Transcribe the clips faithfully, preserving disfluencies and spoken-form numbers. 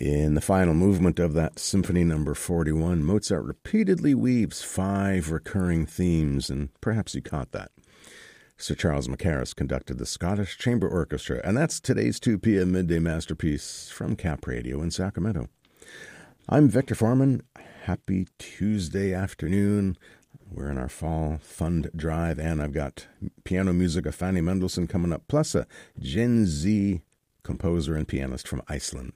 In the final movement of that Symphony Number forty-one, Mozart repeatedly weaves five recurring themes, and perhaps you caught that. Sir Charles Mackerras conducted the Scottish Chamber Orchestra, and that's today's two p.m. midday masterpiece from Cap Radio in Sacramento. I'm Victor Foreman. Happy Tuesday afternoon. We're in our fall fund drive, and I've got piano music of Fanny Mendelssohn coming up, plus a Gen Z composer and pianist from Iceland.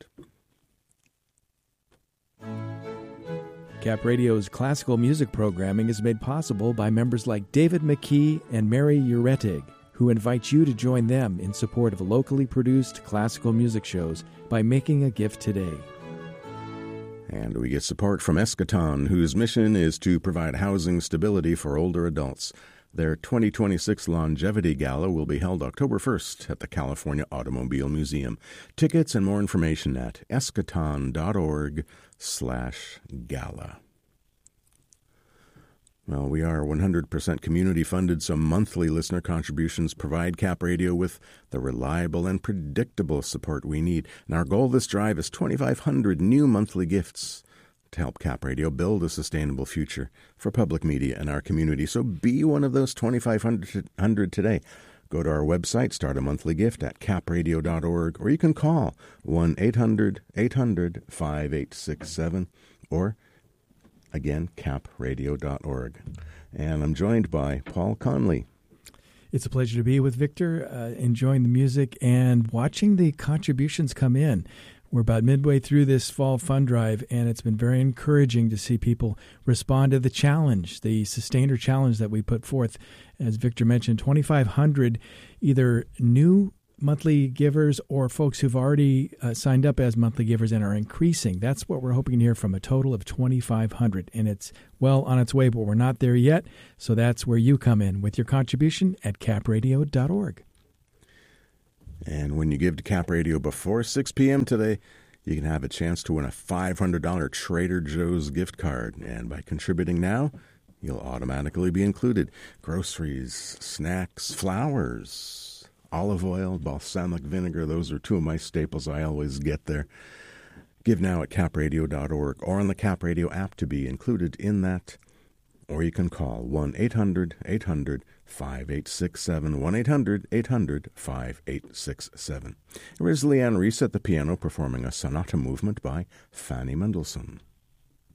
Cap Radio's classical music programming is made possible by members like David McKee and Mary Uretig, who invite you to join them in support of locally produced classical music shows by making a gift today. And we get support from Eschaton, whose mission is to provide housing stability for older adults. Their twenty twenty-six Longevity Gala will be held October first at the California Automobile Museum. Tickets and more information at eschaton.org slash gala. Well, we are one hundred percent community funded, so monthly listener contributions provide Cap Radio with the reliable and predictable support we need. And our goal this drive is twenty-five hundred new monthly gifts to help Cap Radio build a sustainable future for public media in our community. So be one of those twenty-five hundred today. Go to our website, start a monthly gift at cap radio dot org, or you can call one eight hundred eight hundred five eight six seven, or, again, cap radio dot org. And I'm joined by Paul Conley. It's a pleasure to be with Victor, uh, enjoying the music and watching the contributions come in. We're about midway through this fall fund drive, and it's been very encouraging to see people respond to the challenge, the sustainer challenge that we put forth. As Victor mentioned, twenty-five hundred either new monthly givers or folks who've already uh, signed up as monthly givers and are increasing. That's what we're hoping to hear from a total of twenty-five hundred, and it's well on its way, but we're not there yet. So that's where you come in with your contribution at cap radio dot org. And when you give to Cap Radio before six p.m. today, you can have a chance to win a five hundred dollars Trader Joe's gift card. And by contributing now, you'll automatically be included. Groceries, snacks, flowers, olive oil, balsamic vinegar. Those are two of my staples I always get there. Give now at cap radio dot org or on the Cap Radio app to be included in that. Or you can call one eight hundred eight hundred five eight six seven, one eight hundred eight hundred five eight six seven. Here's Leanne Reese at the piano performing a sonata movement by Fanny Mendelssohn.